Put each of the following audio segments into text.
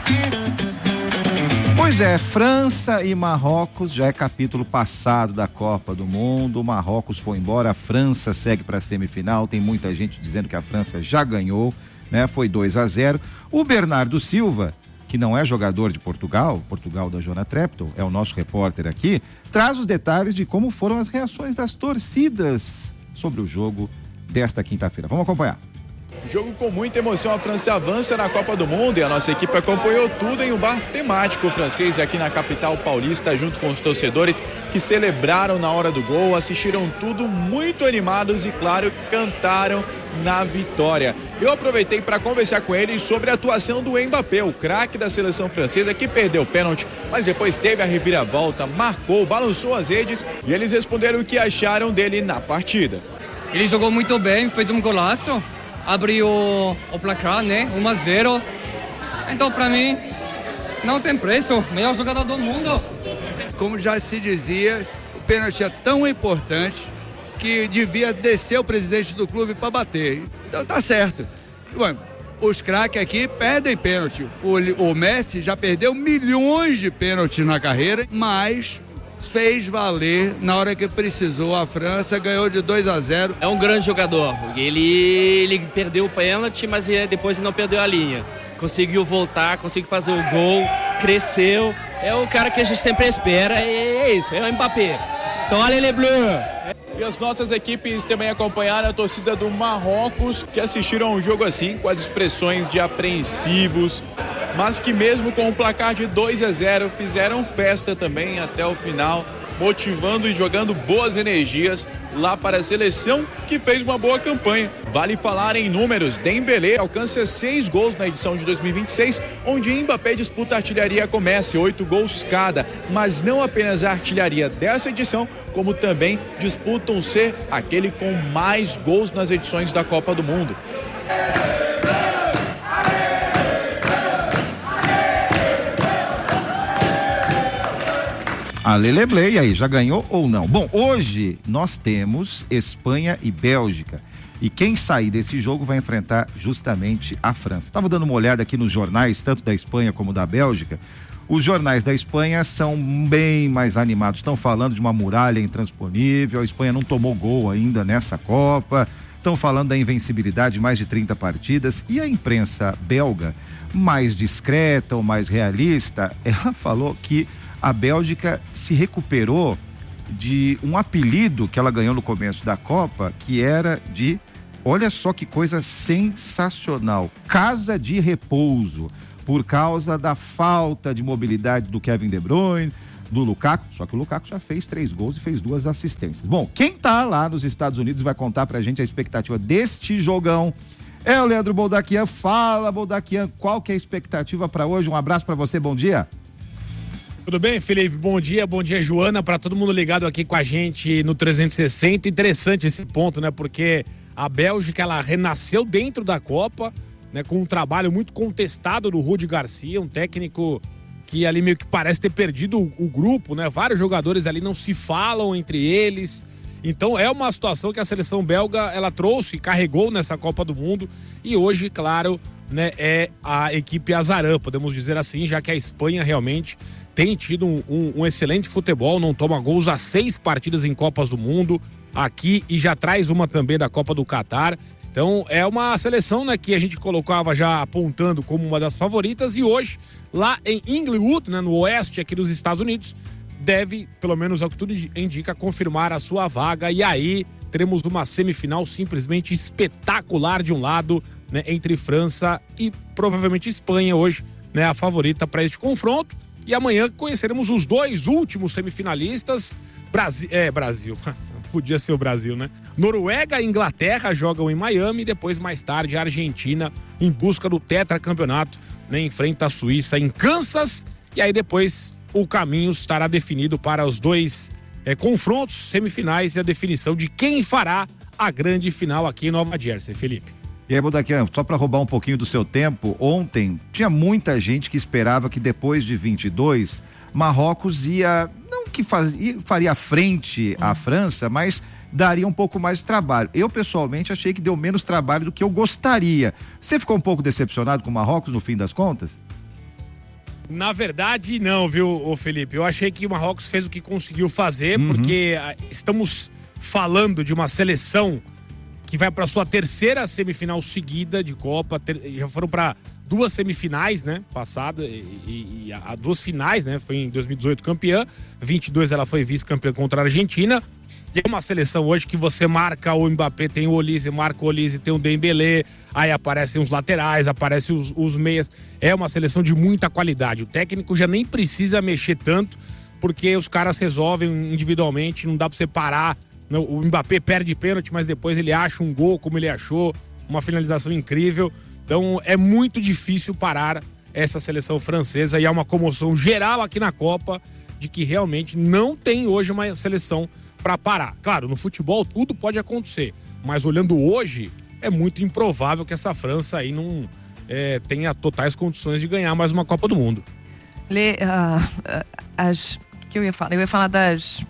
Pois é, França e Marrocos já é capítulo passado da Copa do Mundo. O Marrocos foi embora, a França segue para a semifinal. Tem muita gente dizendo que a França já ganhou, né? Foi 2-0. O Bernardo Silva, que não é jogador de Portugal da Joana Treptow, é o nosso repórter aqui, traz os detalhes de como foram as reações das torcidas sobre o jogo desta quinta-feira. Vamos acompanhar. Jogo com muita emoção, a França avança na Copa do Mundo e a nossa equipe acompanhou tudo em um bar temático francês aqui na capital paulista, junto com os torcedores que celebraram na hora do gol, assistiram tudo muito animados e, claro, cantaram na vitória. Eu aproveitei para conversar com eles sobre a atuação do Mbappé, o craque da seleção francesa, que perdeu o pênalti, mas depois teve a reviravolta, marcou, balançou as redes e eles responderam o que acharam dele na partida. Ele jogou muito bem, fez um golaço, abriu o placar, né? 1-0. Então, para mim, não tem preço. Melhor jogador do mundo. Como já se dizia, o pênalti é tão importante que devia descer o presidente do clube para bater. Então tá certo. Bom, os craques aqui perdem pênalti. O Messi já perdeu milhões de pênaltis na carreira, mas fez valer na hora que precisou. A França ganhou de 2-0. É um grande jogador. Ele perdeu o pênalti, mas depois não perdeu a linha. Conseguiu voltar, conseguiu fazer o gol, cresceu. É o cara que a gente sempre espera. É isso, é o Mbappé. Então, allez les bleus! E as nossas equipes também acompanharam a torcida do Marrocos, que assistiram ao jogo assim, com as expressões de apreensivos, mas que mesmo com o placar de 2-0 fizeram festa também até o final, motivando e jogando boas energias lá para a seleção, que fez uma boa campanha. Vale falar em números, Dembélé alcança 6 gols na edição de 2026, onde Mbappé disputa a artilharia com Messi, 8 gols cada, mas não apenas a artilharia dessa edição, como também disputam ser aquele com mais gols nas edições da Copa do Mundo. A Leleblé, e aí, já ganhou ou não? Bom, hoje nós temos Espanha e Bélgica. E quem sair desse jogo vai enfrentar justamente a França. Estava dando uma olhada aqui nos jornais, tanto da Espanha como da Bélgica. Os jornais da Espanha são bem mais animados. Estão falando de uma muralha intransponível. A Espanha não tomou gol ainda nessa Copa. Estão falando da invencibilidade de mais de 30 partidas. E a imprensa belga, mais discreta ou mais realista, ela falou que a Bélgica se recuperou de um apelido que ela ganhou no começo da Copa, que era de, olha só que coisa sensacional, casa de repouso, por causa da falta de mobilidade do Kevin De Bruyne, do Lukaku, só que o Lukaku já fez 3 gols e fez 2 assistências. Bom, quem tá lá nos Estados Unidos vai contar pra gente a expectativa deste jogão é o Leandro Boldaquian. Fala, Boldaquian, qual que é a expectativa pra hoje? Um abraço pra você, bom dia. Tudo bem, Felipe? Bom dia, Joana, para todo mundo ligado aqui com a gente no 360. Interessante esse ponto, né? Porque a Bélgica, ela renasceu dentro da Copa, né? Com um trabalho muito contestado do Rudi Garcia, um técnico que ali meio que parece ter perdido o grupo, né? Vários jogadores ali não se falam entre eles. Então é uma situação que a seleção belga, ela trouxe e carregou nessa Copa do Mundo. E hoje, claro, né, é a equipe azarã, podemos dizer assim, já que a Espanha realmente tem tido um excelente futebol, não toma gols há 6 partidas em Copas do Mundo aqui e já traz uma também da Copa do Catar. Então é uma seleção, né, que a gente colocava já apontando como uma das favoritas e hoje, lá em Inglewood, né, no oeste aqui dos Estados Unidos, deve, pelo menos ao que tudo indica, confirmar a sua vaga e aí teremos uma semifinal simplesmente espetacular de um lado, né, entre França e provavelmente Espanha hoje, né, a favorita para este confronto. E amanhã conheceremos os 2 últimos semifinalistas. Brasil. Podia ser o Brasil, né? Noruega e Inglaterra jogam em Miami. E depois, mais tarde, a Argentina, em busca do tetracampeonato, né, enfrenta a Suíça em Kansas. E aí depois o caminho estará definido para os 2 confrontos semifinais e a definição de quem fará a grande final aqui em Nova Jersey, Felipe. E aí, Boldaquian, só para roubar um pouquinho do seu tempo, ontem tinha muita gente que esperava que depois de 22, Marrocos ia, não que faria frente à França, mas daria um pouco mais de trabalho. Eu, pessoalmente, achei que deu menos trabalho do que eu gostaria. Você ficou um pouco decepcionado com o Marrocos no fim das contas? Na verdade, não, viu, Felipe? Eu achei que o Marrocos fez o que conseguiu fazer, porque estamos falando de uma seleção que vai para sua terceira semifinal seguida de Copa. Já foram para 2 semifinais, né, passada, e a 2 finais, né, foi em 2018 campeã, 22 ela foi vice-campeã contra a Argentina. E é uma seleção hoje que você marca o Mbappé, tem o Olise, marca o Olise, tem o Dembélé, aí aparecem os laterais, aparecem os meias. É uma seleção de muita qualidade. O técnico já nem precisa mexer tanto, porque os caras resolvem individualmente, não dá pra você parar. O Mbappé perde pênalti, mas depois ele acha um gol como ele achou, uma finalização incrível. Então é muito difícil parar essa seleção francesa, e há uma comoção geral aqui na Copa de que realmente não tem hoje uma seleção para parar. Claro, no futebol tudo pode acontecer, mas olhando hoje, é muito improvável que essa França aí não tenha totais condições de ganhar mais uma Copa do Mundo. Que eu ia falar das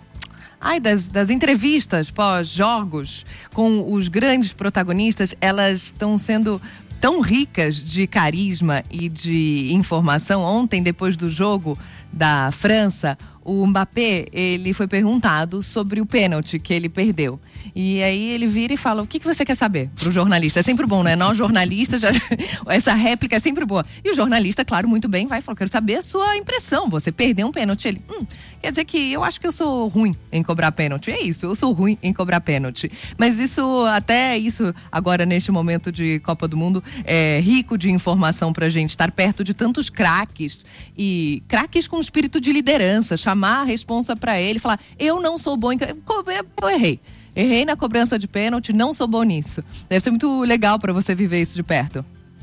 entrevistas pós-jogos com os grandes protagonistas. Elas estão sendo tão ricas de carisma e de informação. Ontem, depois do jogo da França, o Mbappé, ele foi perguntado sobre o pênalti que ele perdeu. E aí ele vira e fala: o que você quer saber? Pro jornalista. É sempre bom, né? Nós jornalistas, essa réplica é sempre boa. E o jornalista, claro, muito bem, vai falar: quero saber a sua impressão. Você perdeu um pênalti. Ele, quer dizer que eu acho que eu sou ruim em cobrar pênalti. É isso, eu sou ruim em cobrar pênalti. Mas isso agora neste momento de Copa do Mundo, é rico de informação pra gente estar perto de tantos craques, e craques com espírito de liderança, chamar a responsa pra ele, falar: eu não sou bom eu errei na cobrança de pênalti, não sou bom nisso. Deve ser muito legal pra você viver isso de perto.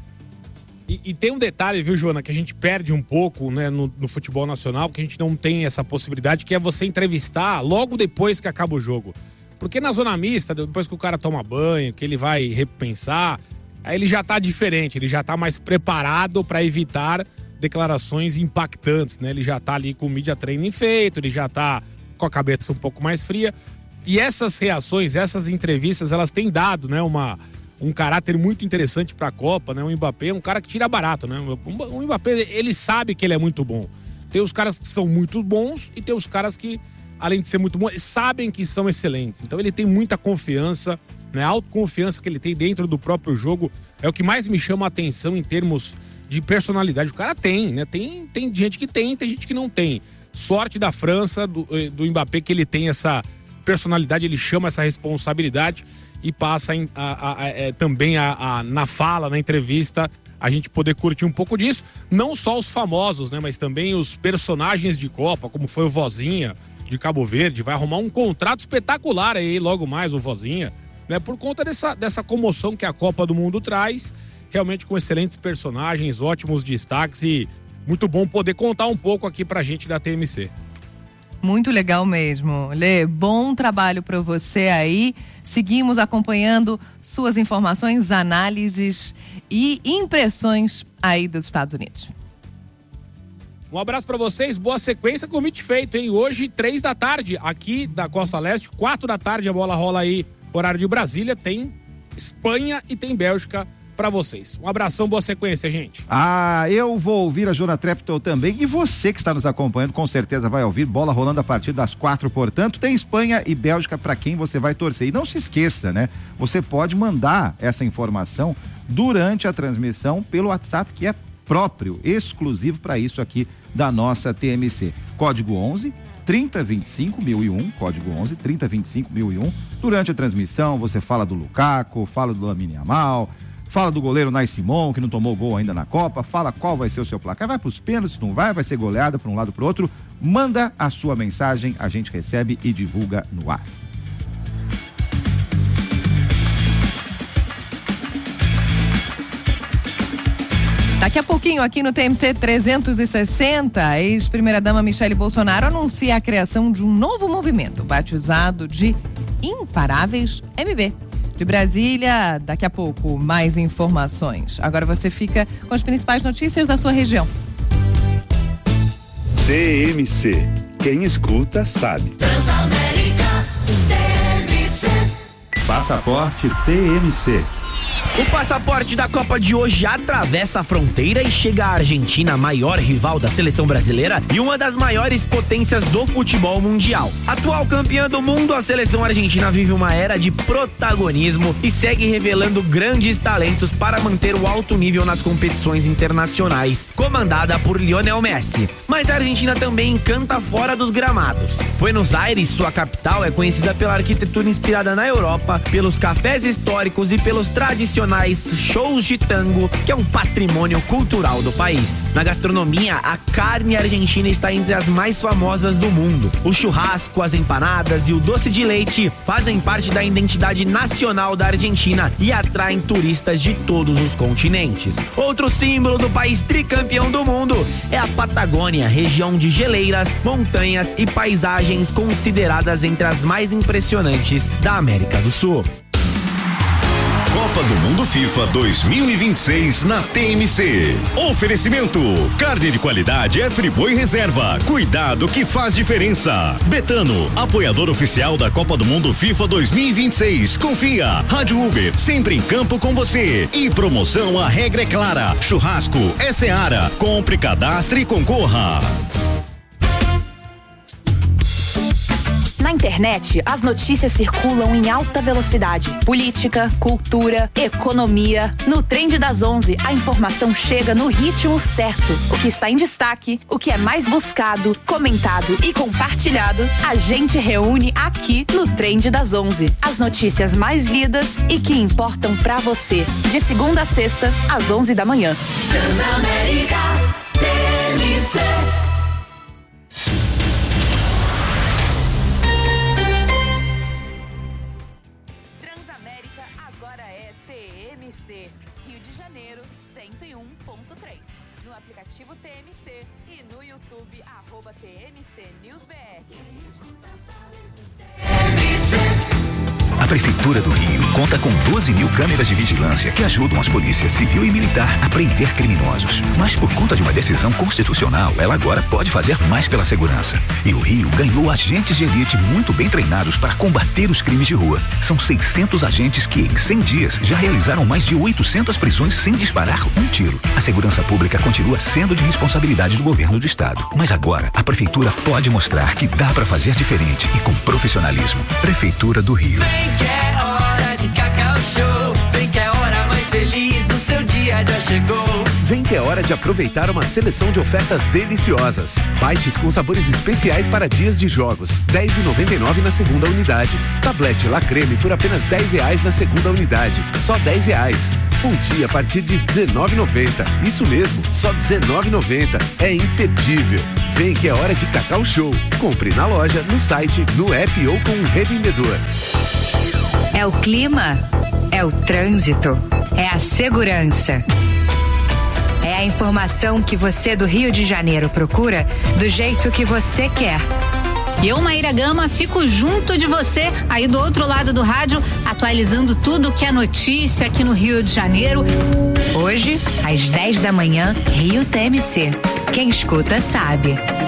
E tem um detalhe, viu, Joana, que a gente perde um pouco, né, no futebol nacional, porque a gente não tem essa possibilidade, que é você entrevistar logo depois que acaba o jogo. Porque na zona mista, depois que o cara toma banho, que ele vai repensar, aí ele já tá diferente, ele já tá mais preparado para evitar declarações impactantes, né? Ele já tá ali com o media training feito, ele já tá com a cabeça um pouco mais fria. E essas reações, essas entrevistas, elas têm dado, né, um caráter muito interessante para a Copa, né? O Mbappé é um cara que tira barato, né? O Mbappé, ele sabe que ele é muito bom. Tem os caras que são muito bons e tem os caras que, além de ser muito bons, sabem que são excelentes. Então ele tem muita confiança, né? A autoconfiança que ele tem dentro do próprio jogo é o que mais me chama a atenção em termos de personalidade. O cara tem, né? Tem gente que tem gente que não tem. Sorte da França, do Mbappé, que ele tem essa personalidade, ele chama essa responsabilidade e passa também na fala, na entrevista, a gente poder curtir um pouco disso. Não só os famosos, né? Mas também os personagens de Copa, como foi o Vozinha de Cabo Verde, vai arrumar um contrato espetacular aí logo mais, o Vozinha, né? Por conta dessa comoção que a Copa do Mundo traz, realmente com excelentes personagens, ótimos destaques, e muito bom poder contar um pouco aqui pra gente da TMC. Muito legal mesmo. Lê, bom trabalho para você aí. Seguimos acompanhando suas informações, análises e impressões aí dos Estados Unidos. Um abraço para vocês, boa sequência, convite feito, hein? Hoje, 3 da tarde, aqui da Costa Leste, 4 da tarde, a bola rola aí, horário de Brasília, tem Espanha e tem Bélgica para vocês. Um abração, boa sequência, gente. Eu vou ouvir a Joana Treptow também, e você que está nos acompanhando com certeza vai ouvir. Bola rolando a partir das 4, portanto, tem Espanha e Bélgica para quem você vai torcer. E não se esqueça, né? Você pode mandar essa informação durante a transmissão pelo WhatsApp, que é próprio, exclusivo para isso aqui da nossa TMC. Código 11 3025 1001, código 11 3025 1001. Durante a transmissão você fala do Lukaku, fala do Lamine Yamal, fala do goleiro Nai Simon, que não tomou gol ainda na Copa, fala qual vai ser o seu placar, vai pros pênaltis, não vai ser goleada para um lado para o outro. Manda a sua mensagem, a gente recebe e divulga no ar. Daqui a pouquinho, aqui no TMC 360, a ex-primeira-dama Michele Bolsonaro anuncia a criação de um novo movimento, batizado de Imparáveis MB. De Brasília, daqui a pouco, mais informações. Agora você fica com as principais notícias da sua região. TMC. Quem escuta, sabe. Transamérica, TMC. Passaporte TMC. O passaporte da Copa de hoje atravessa a fronteira e chega à Argentina, a maior rival da seleção brasileira e uma das maiores potências do futebol mundial. Atual campeã do mundo, a seleção argentina vive uma era de protagonismo e segue revelando grandes talentos para manter o alto nível nas competições internacionais, comandada por Lionel Messi. Mas a Argentina também encanta fora dos gramados. Buenos Aires, sua capital, é conhecida pela arquitetura inspirada na Europa, pelos cafés históricos e pelos tradicionais shows de tango, que é um patrimônio cultural do país. Na gastronomia, a carne argentina está entre as mais famosas do mundo. O churrasco, as empanadas e o doce de leite fazem parte da identidade nacional da Argentina e atraem turistas de todos os continentes. Outro símbolo do país tricampeão do mundo é a Patagônia, região de geleiras, montanhas e paisagens consideradas entre as mais impressionantes da América do Sul. Copa do Mundo FIFA 2026 na TMC. Oferecimento: carne de qualidade é Friboi Reserva. Cuidado que faz diferença. Betano, apoiador oficial da Copa do Mundo FIFA 2026. Confia. Rádio Uber, sempre em campo com você. E promoção, a regra é clara. Churrasco é Seara. Compre, cadastre e concorra. Na internet, as notícias circulam em alta velocidade. Política, cultura, economia. No Trend das 11, a informação chega no ritmo certo. O que está em destaque, o que é mais buscado, comentado e compartilhado, a gente reúne aqui no Trend das 11. As notícias mais lidas e que importam pra você. De segunda a sexta, às 11 da manhã. Transamérica TMC. Rio de Janeiro 101.3. No aplicativo TMC e no YouTube @TMC NewsBR. A Prefeitura do Rio conta com 12 mil câmeras de vigilância que ajudam as polícias civil e militar a prender criminosos. Mas por conta de uma decisão constitucional, ela agora pode fazer mais pela segurança. E o Rio ganhou agentes de elite muito bem treinados para combater os crimes de rua. São 600 agentes que, em 100 dias, já realizaram mais de 800 prisões sem disparar um tiro. A segurança pública continua sendo de responsabilidade do governo do estado. Mas agora, a Prefeitura pode mostrar que dá para fazer diferente e com profissionalismo. Prefeitura do Rio. Vem que é hora de Cacau Show. Vem que é a hora mais feliz do seu dia já chegou. Vem que é hora de aproveitar uma seleção de ofertas deliciosas. Bites com sabores especiais para dias de jogos. R$10,99 na segunda unidade. Tablete La Creme por apenas R$10 na segunda unidade. Só R$10. Fundi a partir de R$19,90. Isso mesmo, só R$19,90. É imperdível. Vem que é hora de Cacau Show. Compre na loja, no site, no app ou com um revendedor. É o clima, é o trânsito, é a segurança. É a informação que você do Rio de Janeiro procura do jeito que você quer. Eu, Maíra Gama, fico junto de você aí do outro lado do rádio, atualizando tudo que é notícia aqui no Rio de Janeiro. Hoje, às 10 da manhã, Rio TMC. Quem escuta sabe.